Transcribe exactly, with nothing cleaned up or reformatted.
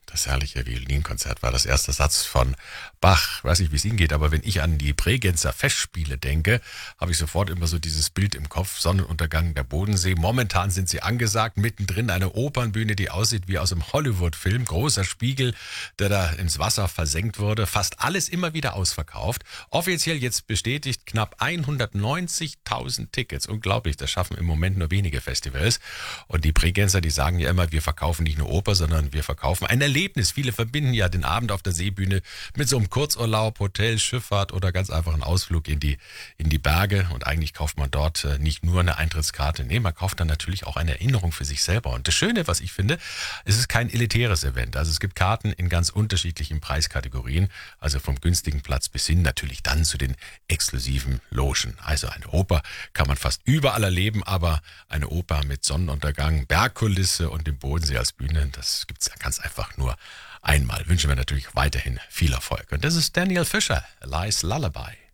Das herrliche Violinkonzert war das erste Satz von Bach. Weiß nicht, wie es Ihnen geht, aber wenn ich an die Bregenzer Festspiele denke, habe ich sofort immer so dieses Bild im Kopf: Sonnenuntergang, der Bodensee. Momentan sind sie angesagt, mittendrin eine Opernbühne, die aussieht wie aus einem Hollywood-Film. Großer Spiegel, der da ins Wasser versenkt wurde. Fast alles immer wieder ausverkauft. Offiziell jetzt bestätigt knapp hundertneunzigtausend Tickets. Unglaublich, das schaffen im Moment nur wenige Festivals. Und die Bregenzer, die sagen ja immer, wir verkaufen nicht nur Oper, sondern wir verkaufen ein Erlebnis. Viele verbinden ja den Abend auf der Seebühne mit so einem Kurzurlaub, Hotel, Schifffahrt oder ganz einfach einen Ausflug in die, in die Berge. Und eigentlich kauft man dort nicht nur eine Eintrittskarte, nee, man kauft dann natürlich auch eine Erinnerung für sich selber. Und das Schöne, was ich finde, es ist kein elitäres Event. Also es gibt Karten in ganz unterschiedlichen Preiskategorien, also vom günstigen Platz bis hin natürlich dann zu den exklusiven Logen. Also eine Oper kann man fast überall erleben, aber eine Oper mit Sonnenuntergang, Bergkulisse und dem Bodensee als Bühne, das gibt's ja ganz einfach nur einmal. Wünschen wir natürlich weiterhin viel Erfolg. Und das ist Daniel Fischer, Eli's Lullaby.